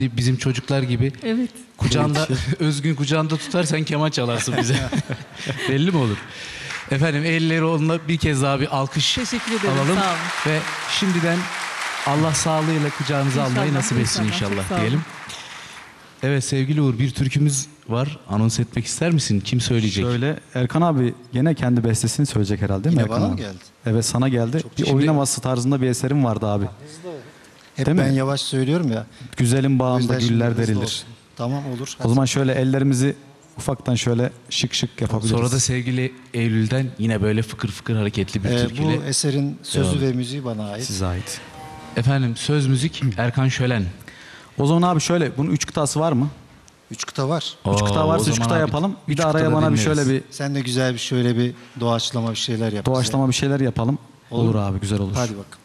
bizim çocuklar gibi Evet. kucağında Özgün kucağında tutar, sen keman çalarsın bize. Belli mi olur? Efendim elleri onunla bir kez daha bir alkış Teşekkür ederim. alalım. Sağ olun. Ve şimdiden Allah sağlığıyla kucağınıza almayı İnşallah, nasip etsin inşallah. Çok inşallah sağ olun. diyelim. Evet sevgili Uğur, bir türkümüz var. Anons etmek ister misin? Kim söyleyecek? Şöyle Erkan abi gene kendi bestesini söyleyecek herhalde değil mi Yine Erkan bana mı abi? geldi? Evet sana geldi. Bir Şimdi- oynaması tarzında bir eserim vardı abi. Hep Değil mi? ben yavaş söylüyorum ya. Güzelin O bağında yüzden şimdi güller hızlı derilir. olsun. Tamam olur. O zaman şöyle ellerimizi ufaktan şöyle şık şık yapabiliriz. Sonra da sevgili Eylül'den yine böyle fıkır fıkır hareketli bir türküyle. Bu eserin sözü Devam. ve müziği bana ait. size ait. Efendim söz müzik Erkan Şölen. O zaman abi şöyle bunun 3 kıtası var mı? 3 kıta var. 3 kıta Oo, varsa o 3 zaman kıta abi yapalım. Bir üç de araya kıtada bana bir dinleriz. şöyle bir Sen de güzel bir şöyle bir doğaçlama bir şeyler yap. doğaçlama bir şeyler yapalım. Olur. Olur abi güzel olur. Hadi bakalım.